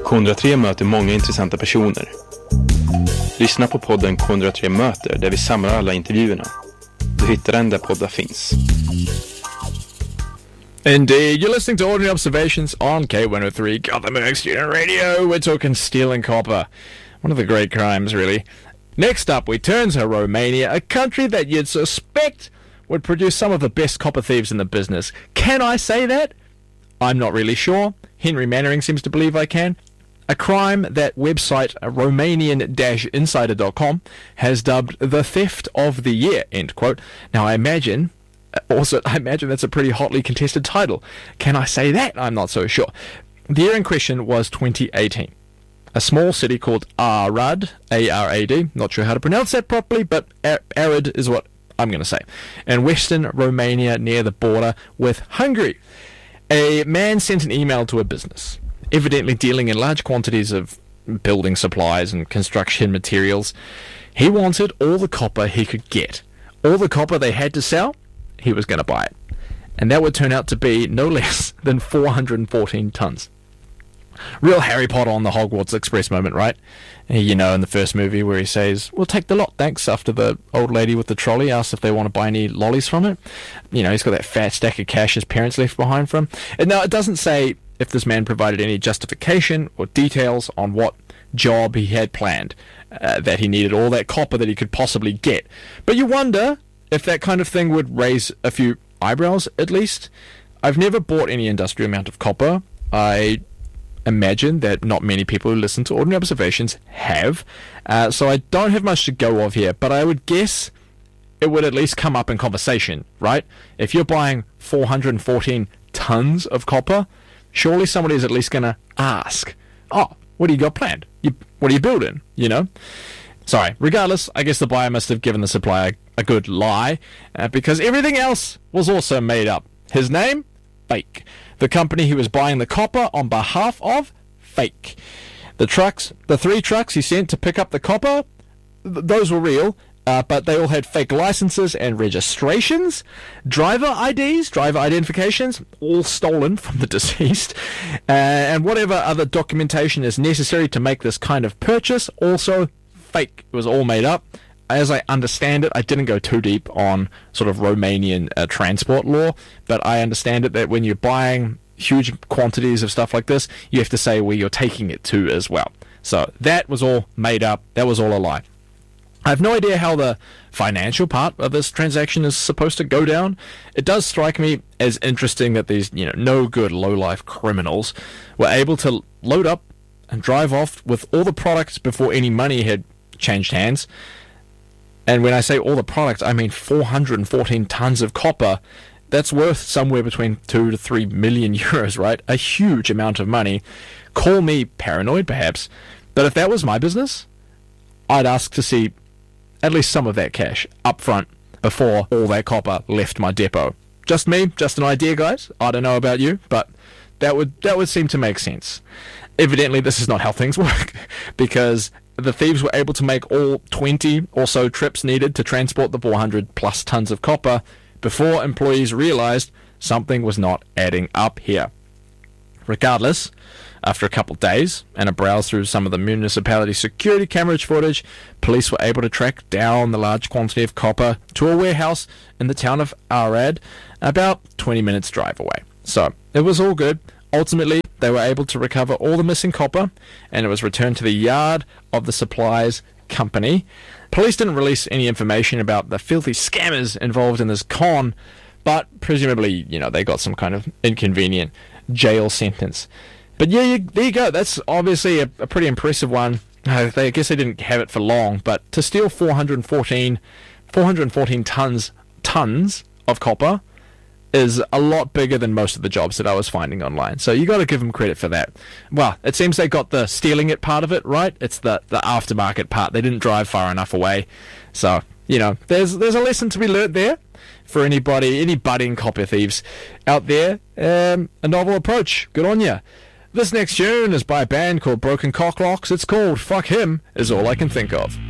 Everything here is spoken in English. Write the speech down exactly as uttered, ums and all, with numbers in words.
K ett noll tre möter många intressanta personer. Lyssna på podden K ett noll tre möter där vi samlar alla intervjuerna. Du hittar den där poddar finns. Indeed, you're listening to Ordinary Observations on K one oh three Gothenburg Student Radio. We're talking stealing copper. One of the great crimes, really. Next up, we turn to Romania, a country that you'd suspect would produce some of the best copper thieves in the business. Can I say that? I'm not really sure. Henry Mannering seems to believe I can. A crime that website Romanian Insider dot com has dubbed the theft of the year, end quote. Now, I imagine, also, I imagine that's a pretty hotly contested title. Can I say that? I'm not so sure. The year in question was twenty eighteen. A small city called Arad, A R A D, not sure how to pronounce that properly, but Arad is what I'm going to say, in western Romania near the border with Hungary. A man sent an email to a business, evidently dealing in large quantities of building supplies and construction materials. He wanted all the copper he could get. All the copper they had to sell, he was going to buy it. And that would turn out to be no less than four hundred fourteen tons. Real Harry Potter on the Hogwarts Express moment, right? You know, in the first movie where he says, "We'll take the lot, thanks," after the old lady with the trolley asks if they want to buy any lollies from it. You know, he's got that fat stack of cash his parents left behind for him. And now, it doesn't say if this man provided any justification or details on what job he had planned, uh, that he needed all that copper that he could possibly get. But you wonder if that kind of thing would raise a few eyebrows, at least. I've never bought any industrial amount of copper. I imagine that not many people who listen to Ordinary Observations have, uh, so I don't have much to go off here, but I would guess it would at least come up in conversation, right? If you're buying four hundred fourteen tons of copper, surely somebody is at least going to ask, "Oh, what do you got planned? You, what are you building?" You know? Sorry, regardless, I guess the buyer must have given the supplier a good lie, uh, because everything else was also made up. His name? Fake. The company he was buying the copper on behalf of? Fake. The trucks, the three trucks he sent to pick up the copper, th- those were real, uh, but they all had fake licenses and registrations. Driver I Ds, driver identifications, all stolen from the deceased. Uh, and whatever other documentation is necessary to make this kind of purchase, also fake. It was all made up. As I understand it, I didn't go too deep on sort of Romanian uh, transport law, but I understand it that when you're buying huge quantities of stuff like this, you have to say where you're taking it to as well. So that was all made up. That was all a lie. I have no idea how the financial part of this transaction is supposed to go down. It does strike me as interesting that these, you know, no-good, low-life criminals were able to load up and drive off with all the products before any money had changed hands. And when I say all the products, I mean four hundred fourteen tons of copper. That's worth somewhere between two to three million euros, right? A huge amount of money. Call me paranoid, perhaps. But if that was my business, I'd ask to see at least some of that cash up front before all that copper left my depot. Just me, just an idea, guys. I don't know about you, but that would that would seem to make sense. Evidently, this is not how things work, because the thieves were able to make all twenty or so trips needed to transport the four hundred plus tons of copper before employees realized something was not adding up here. Regardless, after a couple of days and a browse through some of the municipality security camera footage, police were able to track down the large quantity of copper to a warehouse in the town of Arad, about twenty minutes drive away. So, it was all good. Ultimately, they were able to recover all the missing copper, and it was returned to the yard of the supplies company. Police didn't release any information about the filthy scammers involved in this con, but presumably, you know, they got some kind of inconvenient jail sentence. But yeah, you, there you go. That's obviously a, a pretty impressive one. Uh, they, I guess they didn't have it for long, but to steal four hundred fourteen, four hundred fourteen tons, tons of copper is a lot bigger than most of the jobs that I was finding online. So you got to give them credit for that. Well, it seems they got the stealing it part of it right. It's the, the aftermarket part. They didn't drive far enough away. So, you know, there's there's a lesson to be learnt there for anybody, any budding copper thieves out there. Um, a novel approach. Good on ya. This next tune is by a band called Broken Cocklocks. It's called Fuck Him Is All I Can Think Of.